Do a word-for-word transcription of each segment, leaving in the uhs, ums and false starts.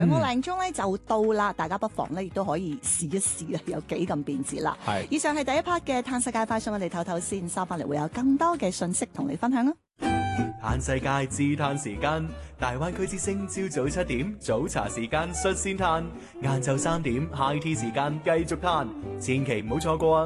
兩個零鐘咧就到啦，大家不妨咧亦都可以試一試啊，有幾咁便捷啦。 係以上係第一 part 嘅嘆世界快訊，我哋唞唞先，收翻嚟會有更多嘅信息同你分享啊！ 嘆世界自嘆時間，大灣區之聲朝早七點早茶時間率先嘆，晏晝三點 high tea 時間繼續嘆，千祈唔好錯過啊！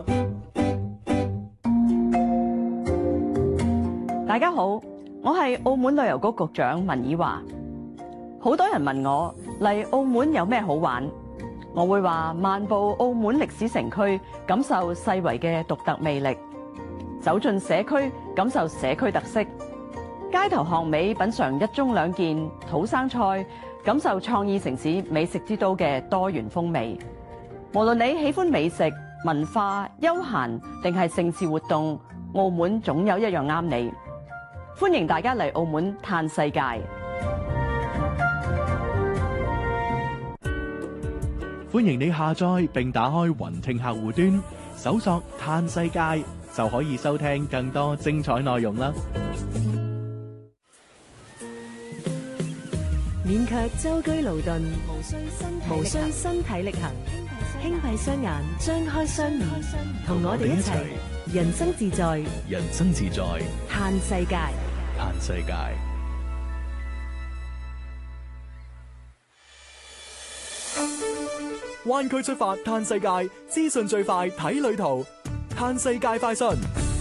大家好，我係澳門旅遊局局長文以華。好多人問我嚟澳門有咩好玩，我會話漫步澳門歷史城區，感受世遺嘅獨特魅力；走進社區，感受社區特色；街頭巷尾品嚐一盅兩件土生菜，感受創意城市美食之都嘅多元風味。無論你喜歡美食、文化、休閒定係盛事活動，澳門總有一樣啱你。歡迎大家嚟澳門嘆世界。 歡迎你下載並打開雲聽客戶端，搜索嘆世界就可以收聽更多精彩內容啦。 免卻舟車勞頓，無需身體力行，輕閉雙眼，張開雙耳，同我哋一齊人生自在， 人生自在， 嘆世界， 嘆世界。灣區出發嘆世界，資訊最快睇旅途，嘆世界快訊。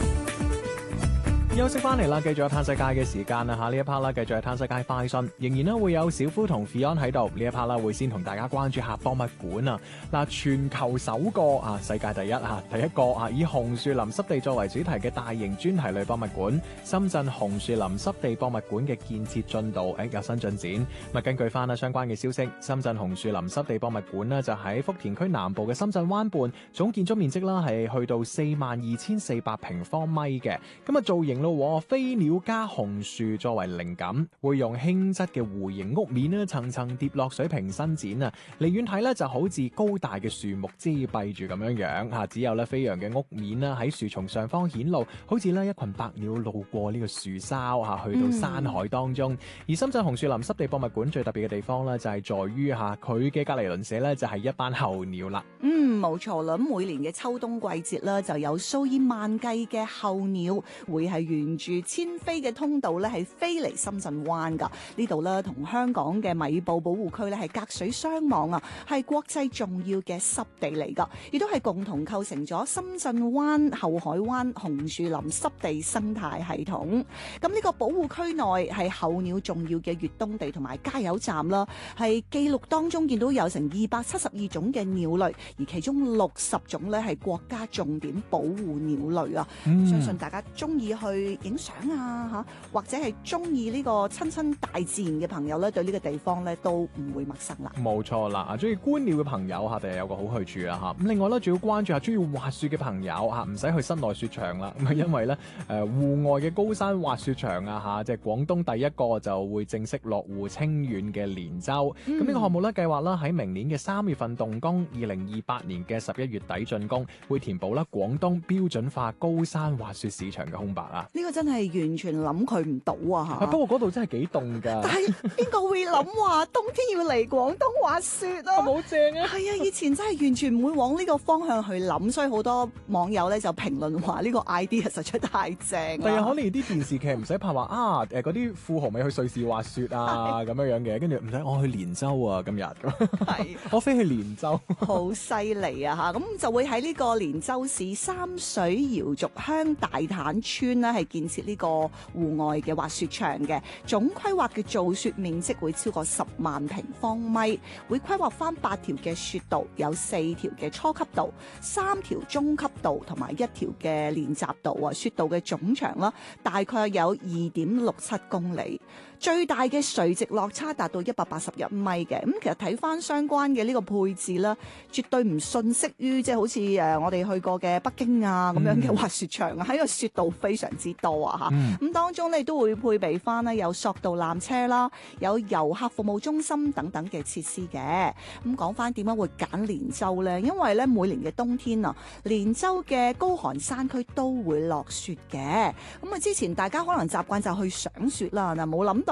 休息翻嚟啦，繼續有嘆世界嘅時間啦嚇，呢一 part 啦，繼續係嘆世界快訊，仍然咧會有小夫同 Fion 喺度，呢一 part 啦會先同大家關注下博物館啊。嗱，全球首個啊，世界第一嚇，第一個啊以紅樹林濕地作為主題嘅大型專題類博物館——深圳紅樹林濕地博物館嘅建設進度誒有新進展。咁啊，根據翻啊相關嘅消息，深圳紅樹林濕地博物館呢就喺福田區南部嘅深圳灣畔，總建築面積啦係去到四萬二千四百平方米嘅。咁啊造型咯，飛鳥加紅樹作為靈感，會用輕質嘅弧形屋面咧，層層疊落水平伸展啊！離遠睇咧就好似高大嘅樹木遮蔽住咁樣樣嚇，只有咧飛揚嘅屋面啦喺樹叢上方顯露，好似咧一群白鳥路過呢個樹梢嚇，去到山海當中。嗯、而深圳紅樹林濕地博物館最特別嘅地方咧，就係在於嚇佢嘅隔離鄰舍咧，就係一班候鳥啦。 嗯，冇錯啦。咁每年嘅秋冬季節啦，就有數以萬計嘅候鳥會係沿住遷飛嘅通道咧，係飛嚟深圳灣噶。呢度咧同香港嘅米埔保護區咧係隔水相望啊，係國際重要嘅濕地嚟噶，亦都係共同構成咗深圳灣、後海灣紅樹林濕地生態系統。咁呢個保護區內係候鳥重要嘅越冬地同埋加油站啦，係記錄當中見到有成二百七十二種嘅鳥類，而其中六十種咧係國家重點保護鳥類啊。嗯、相信大家中意去影相啊嚇，或者係中意呢個親親大自然嘅朋友咧，對呢個地方咧都唔會陌生啦。冇錯啦，啊中意觀鳥嘅朋友嚇，就有個好去處啦嚇。咁另外咧，仲要關注下中意滑雪嘅朋友嚇，唔使去室內雪場啦。咁啊，因為咧誒戶外嘅高山滑雪場啊嚇，即係廣東第一個就會正式落戶清遠嘅連州。咁呢、嗯、個項目咧計劃啦喺明年嘅三月份動工，二零二八年嘅十一月底竣工，會填補啦廣東標準化高山滑雪市場嘅空白啊！ 呢個真係完全諗佢唔到啊嚇！ 不過嗰度真係幾凍㗎。 但係邊個會諗話冬天要嚟廣東滑雪啊？ 好正啊！ 係啊，以前真係完全唔會往呢個方向去諗，所以好多網友咧就評論話呢個 idea 實在太正啦。 但係可能啲電視劇唔使拍話啊誒嗰啲富豪咪去瑞士滑雪啊咁樣樣嘅，跟住唔使我去連州啊今日咁，係我飛去連州， 好犀利啊嚇！咁就會喺呢個連州市三水瑤族鄉大坦村呢，係建設呢個戶外嘅滑雪場嘅，總規劃嘅造雪面積會超過十萬平方米，會規劃翻八條嘅雪道，有四條嘅初級道、三條中級道同埋一條嘅練習道啊！雪道嘅總長啦，大概有二點六七公里。最大嘅垂直落差達到一百八十一米嘅，咁其實睇翻相關嘅呢個配置啦，絕對唔遜色於即係好似誒我哋去過嘅北京啊咁樣嘅滑雪場啊，喺個雪道非常之多啊嚇，咁、嗯、當中咧都會配備翻咧有索道纜車啦，有遊客服務中心等等嘅設施嘅。咁講翻點解會揀連州咧？因為咧每年嘅冬天啊，連州嘅高寒山區都會落雪嘅。咁啊之前大家可能習慣就去賞雪啦，嗱冇諗到。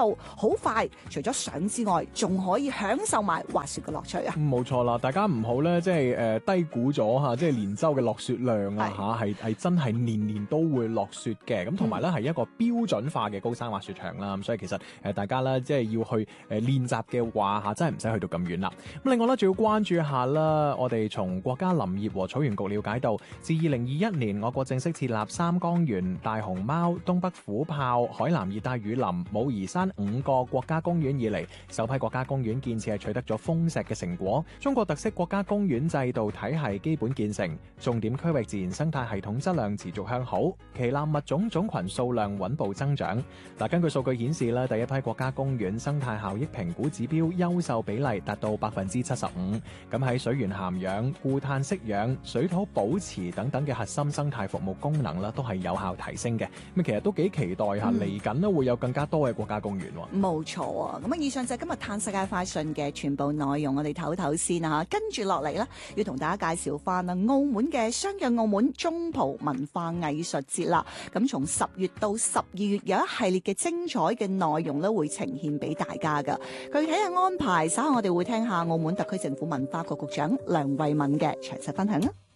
到好快，除咗上之外，仲可以享受埋滑雪嘅樂趣啊！ 冇錯啦，大家唔好咧，即係誒、呃、低估咗嚇，即係連州嘅落雪量啊嚇，係係真係年年都會落雪嘅。咁同埋咧係一個標準化嘅高山滑雪場啦。咁所以其實誒、呃、大家咧即係要去誒、呃、練習嘅話嚇，真係唔使去到咁遠啦。咁另外咧，仲要關注一下啦，我哋從國家林業和草原局了解到，自二零二一年我國正式設立三江源、大熊貓、東北虎豹、海南熱帶雨林、武夷山五個國家公園以嚟，首批國家公園建設係取得咗豐碩嘅成果，中國特色國家公園制度體系基本建成，重點區域自然生態系統質量持續向好，旗艦物種種群數量穩步增長。嗱，根據數據顯示咧，第一批國家公園生態效益評估指標優秀比例達到百分之七十五，咁喺水源涵養、固碳釋氧、水土保持等等嘅核心生態服務功能咧，都係有效提升嘅。咁其實都幾期待下嚟緊咧會有更加多嘅國家公園。 冇錯啊！咁啊，以上就係今日嘆世界快訊嘅全部內容，我哋唞唞先啊！跟住落嚟咧，要同大家介紹翻啊，澳門嘅相約澳門中葡文化藝術節啦。咁從十月到十二月有一系列嘅精彩嘅內容咧，會呈現俾大家噶。具體嘅安排，稍後我哋會聽下澳門特區政府文化局局長梁慧敏嘅詳細分享啦。